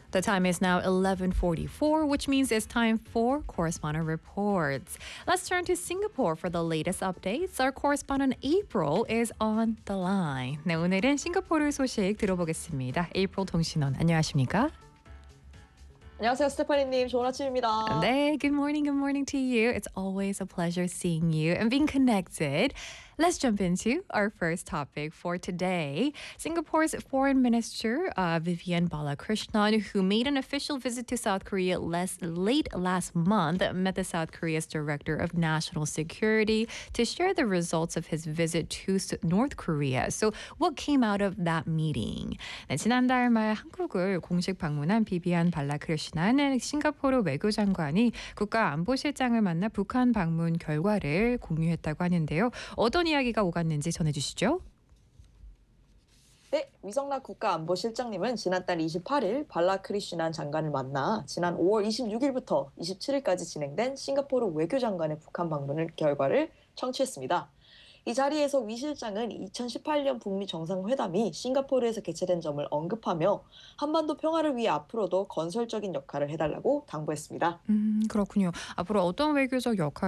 The time is now 11:44, which means it's time for correspondent reports. Let's turn to Singapore for the latest updates. Our correspondent April is on the line. 네, 오늘은 싱가포르 소식 들어보겠습니다. April 통신원, 안녕하십니까? 안녕하세요, 스테파니님. 좋은 아침입니다. 네, good morning to you. It's always a pleasure seeing you and being connected. Let's jump into our first topic for today. Singapore's Foreign Minister Vivian Balakrishnan, who made an official visit to South Korea late last month, met the South Korea's Director of National Security to share the results of his visit to North Korea. So what came out of that meeting? 네, 지난달 말 한국을 공식 방문한 비비안 발라크리시나는 싱가포르 외교장관이 국가안보실장을 만나 북한 방문 결과를 공유했다고 하는데요. 어떤 이야기가 오갔는지 전해주시죠. 네, 위성락 국가안보실장님은 지난달 28일 발라크리시난 장관을 만나 지난 5월 26일부터 27일까지 진행된 싱가포르 외교장관의 북한 방문 결과를 청취했습니다. 이 자리에서 위 실장은 2018년 북미 정상회담이 싱가포르에서 개최된 점을 언급하며 한반도 평화를 위해 앞으로도 건설적인 역할을 해달라고 당부했습니다. 그렇군요. 앞으로 어떤 외교적 역할